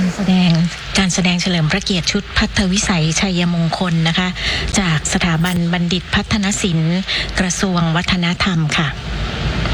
การแสดงเฉลิมพระเกียรติชุดภัทรวิสัยชัยมงคลนะคะจากสถาบันบัณฑิตพัฒนศิลป์กระทรวงวัฒนธรรมค่ะ